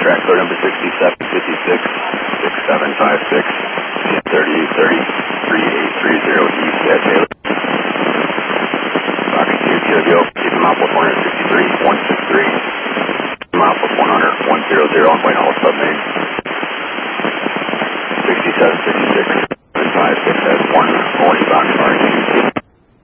track code number 6756, 6756, 3830 East at Taylor. Fox 2, TWO, keep him out with 163, 163, keep him out with 100, 100, on Wayne Hall submain. 6756, 756, that's 140 Fox